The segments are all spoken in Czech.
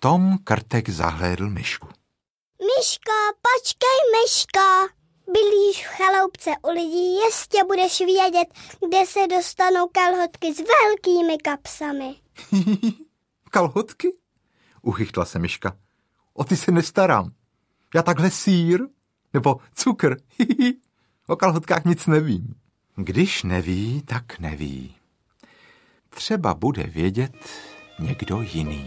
tom Krtek zahlédl myšku. Myško, počkej, Myško. Bydlíš v chaloupce u lidí, jistě budeš vědět, kde se dostanou kalhotky s velkými kapsami. Kalhotky? Uchychtla se myška. O ty se nestarám. Já takhle sýr nebo cukr. O kalhotkách nic nevím. Když neví, tak neví. Třeba bude vědět někdo jiný.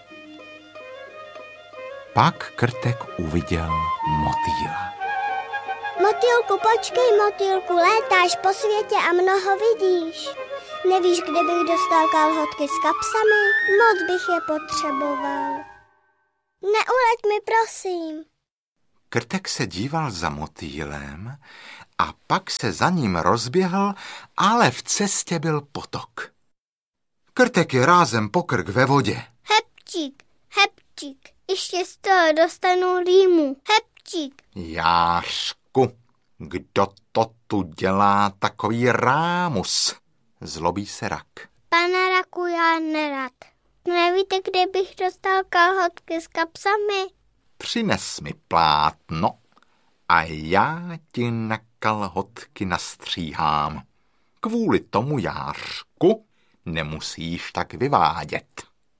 Pak Krtek uviděl motýla. Motýlku, počkej, motýlku, létáš po světě a mnoho vidíš. Nevíš, kde bych dostal kalhotky s kapsami? Moc bych je potřeboval. Neuleď mi, prosím. Krtek se díval za motýlem a pak se za ním rozběhl, ale v cestě byl potok. Krtek je rázem po krk ve vodě. Hepčík, hepčík, ještě z toho dostanu rýmu. Hepčík. Jářku, kdo to tu dělá takový rámus? Zlobí se rak. Pane raku, já nerad. Nevíte, kde bych dostal kalhotky s kapsami? Přines mi plátno a já ti na kalhotky nastříhám. Kvůli tomu, Jářku, nemusíš tak vyvádět.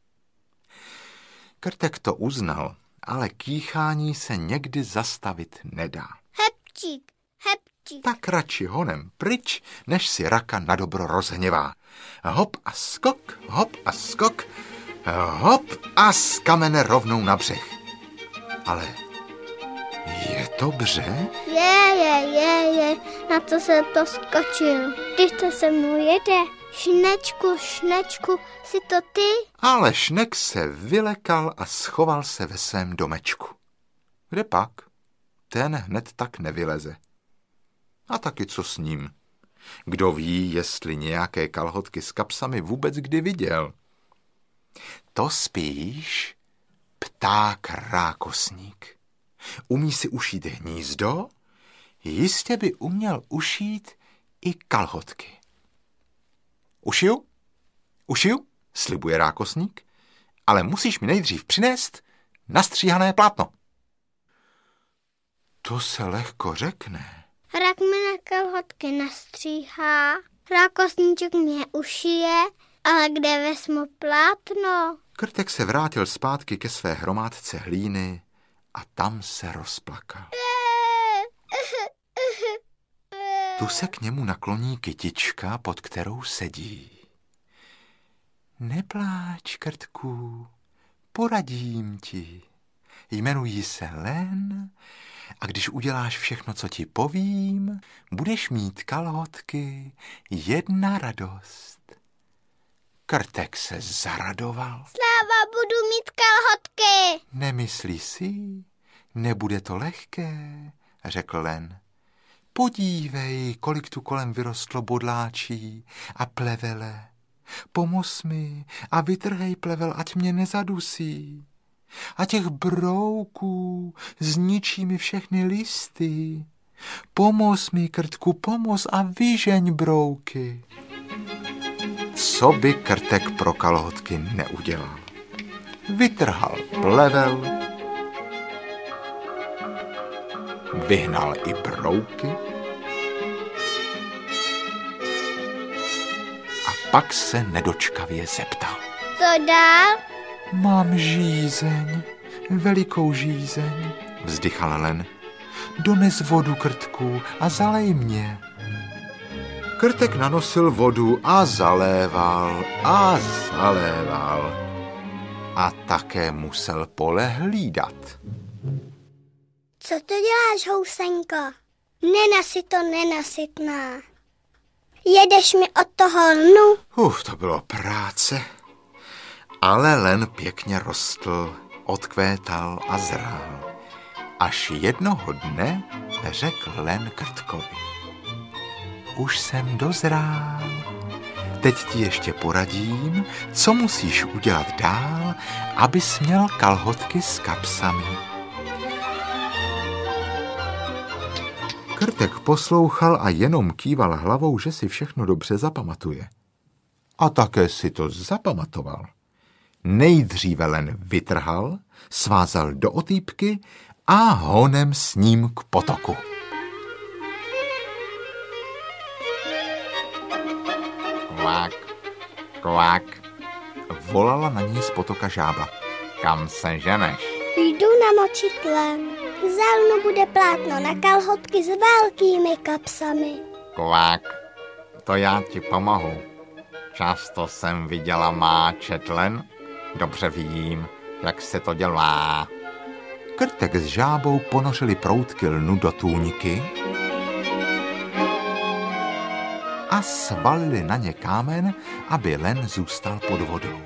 Krtek to uznal, ale kýchání se někdy zastavit nedá. Hepčík, hepčík. Tak radši honem pryč, než si raka nadobro rozhněvá. Hop a skok, hop a skok, hop a z kamene rovnou na břeh. Ale je to břeh? Je, na co se to skočil? Když to se mnou jede. Šnečku, jsi to ty? Ale Šnek se vylekal a schoval se ve svém domečku. Kde pak? Ten hned tak nevyleze. A taky co s ním? Kdo ví, jestli nějaké kalhotky s kapsami vůbec kdy viděl? To spíš pták rákosník. Umí si ušít hnízdo? Jistě by uměl ušít i kalhotky. Ušiju, slibuje rákosník, ale musíš mi nejdřív přinést nastříhané plátno. To se lehko řekne. Rak mi na kalhotky nastříhá, rákosníček mě ušije, ale kde vezmu plátno? Krtek se vrátil zpátky ke své hromádce hlíny a tam se rozplakal. Tu se k němu nakloní kytička, pod kterou sedí. Nepláč, Krtku, poradím ti. Jmenuji se Len a když uděláš všechno, co ti povím, budeš mít kalhotky, jedna radost. Krtek se zaradoval. Sláva, budu mít kalhotky. Nemyslí si, nebude to lehké, řekl Len. Podívej, kolik tu kolem vyrostlo bodláčí a plevele. Pomoz mi a vytrhej plevel, ať mě nezadusí. A těch brouků zničí mi všechny listy. Pomoz mi, Krtku, pomoz a vyžeň brouky. Co by Krtek pro kalhotky neudělal? Vytrhal plevel, vyhnal i brouky a pak se nedočkavě zeptal. Co dál? Mám žízeň, velikou žízeň, vzdychal Len. Dones vodu, Krtku, a zalej mě. Krtek nanosil vodu a zaléval a zaléval. A také musel pole hlídat. Co to děláš, housenko? Nenasytná. Jedeš mi od toho lnu? To bylo práce. Ale Len pěkně rostl, odkvétal a zrál. Až jednoho dne řekl Len Krtkovi. Už jsem dozrál. Teď ti ještě poradím, co musíš udělat dál, abys měl kalhotky s kapsami. Krtek poslouchal a jenom kýval hlavou, že si všechno dobře zapamatuje. A také si to zapamatoval. Nejdříve len vytrhal, svázal do otýpky a honem s ním k potoku. Kvák, kvák, volala na ní z potoka žába. Kam se ženeš? Jdu namočit len. Zalnu bude plátno na kalhotky s velkými kapsami. Kvák, to já ti pomohu. Často jsem viděla máčet len. Dobře vím, jak se to dělá. Krtek s žábou ponořili proutky lnu do tůňky a svalili na ně kámen, aby len zůstal pod vodou.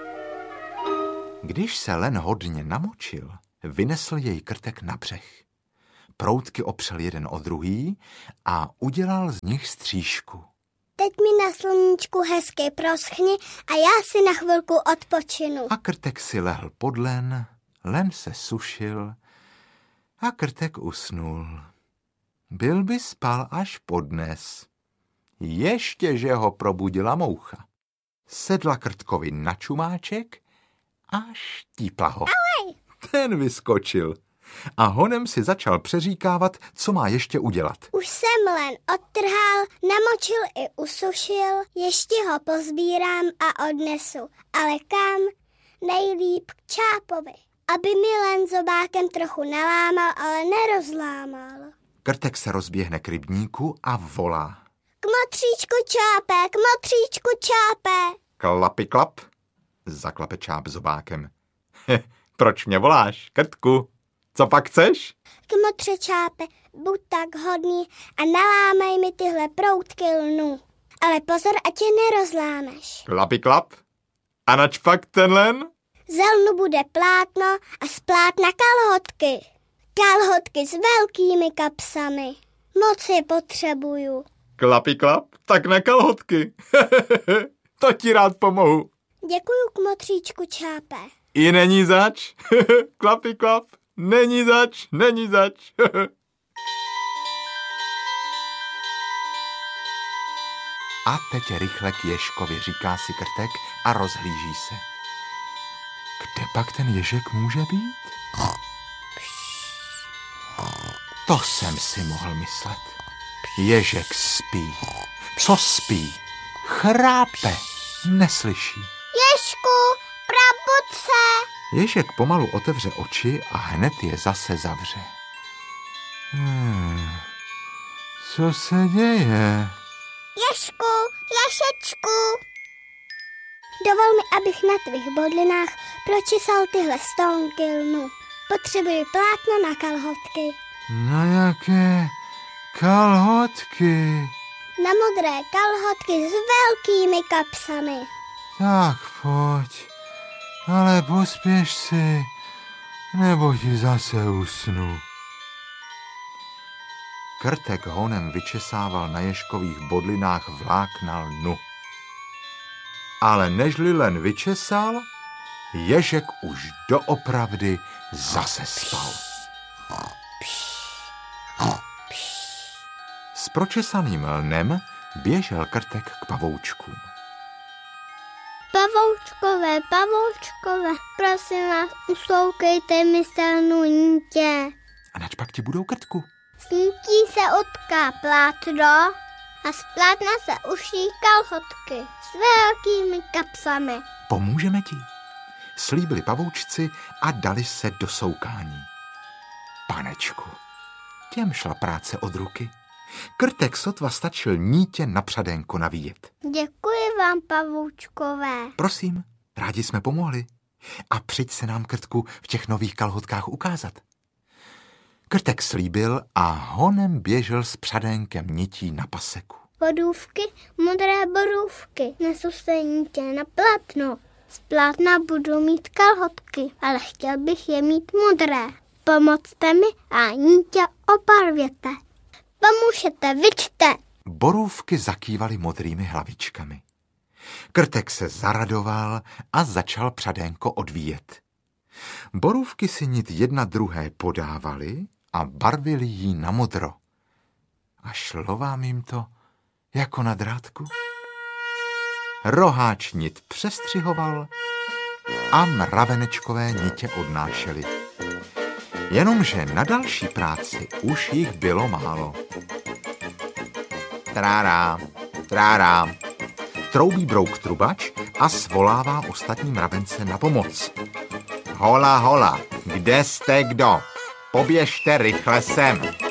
Když se len hodně namočil, vynesl jej Krtek na břeh. Proutky opřel jeden o druhý a udělal z nich střížku. Teď mi na sluníčku hezky proschni a já si na chvilku odpočinu. A Krtek si lehl pod len, len se sušil a Krtek usnul. Byl by spal až podnes. Ještě, že ho probudila moucha. Sedla Krtkovi na čumáček a štípla ho. Alej! Ten vyskočil a honem si začal přeříkávat, co má ještě udělat. Už jsem len odtrhal, namočil i usušil, ještě ho pozbírám a odnesu. Ale kam? Nejlíp k Čápovi, aby mi len zobákem trochu nalámal, ale nerozlámal. Krtek se rozběhne k rybníku a volá. Kmotříčku Čápe, kmotříčku Čápe. Klapi klap, zaklape Čáp zobákem. Proč mě voláš, Krtku? Co pak chceš? Kmotře Čápe, buď tak hodný a nalámej mi tyhle proutky lnu. Ale pozor, ať tě nerozlámeš. Klapi klap. A nač pak ten len? Z lnu bude plátno a z plátna kalhotky. Kalhotky s velkými kapsami. Moc je potřebuju. Klapi klap, tak na kalhotky. To ti rád pomohu. Děkuju, kmotříčku Čápe. I není zač. Klapi klap, není zač, není zač. A teď rychle k Ježkovi, říká si Krtek a rozhlíží se. Kde pak ten Ježek může být? To jsem si mohl myslet. Ježek spí. Co spí? Chrápe. Neslyší. Ježku, probud se. Ježek pomalu otevře oči a hned je zase zavře. Co se děje? Ježku, Ježečku. Dovol mi, abych na tvých bodlinách pročesal tyhle stonky lnu. Potřebuji plátno na kalhotky. Na jaké kalhotky? Na modré kalhotky s velkými kapsami. Tak pojď, ale pospěš si, nebo ti zase usnu. Krtek honem vyčesával na Ježkových bodlinách vlákna lnu. Ale nežli len vyčesal, Ježek už doopravdy zase spal. S pročesaným lnem běžel Krtek k pavoučkům. Pavoučkové, pavoučkové, prosím vás, usloukejte mi selnu nítě. A nač pak ti budou, Krtku? S nítí se utká plátno a z plátna se uší kalhotky s velkými kapsami. Pomůžeme ti, slíbili pavoučci a dali se do soukání. Panečku, těm šla práce od ruky. Krtek sotva stačil nítě na přadénko navíjet. Děkuji vám, pavoučkové. Prosím, rádi jsme pomohli. A přijď se nám, Krtku, v těch nových kalhotkách ukázat. Krtek slíbil a honem běžel s přadénkem nití na paseku. Bodůvky, modré bodůvky, nesu se nítě na plátno. Z plátna budu mít kalhotky, ale chtěl bych je mít modré. Pomocte mi a nítě obarvěte. Pomůžete, vyčte. Borůvky zakývaly modrými hlavičkami. Krtek se zaradoval a začal přadénko odvíjet. Borůvky si nit jedna druhé podávaly a barvili jí na modro. A šlo vám jim to jako na drátku? Roháč nit přestřihoval a mravenečkové nitě odnášeli. Jenomže na další práci už jich bylo málo. Trárá, trárá, troubí brouk trubač a svolává ostatní mravence na pomoc. Hola, hola, kde jste kdo? Poběžte rychle sem.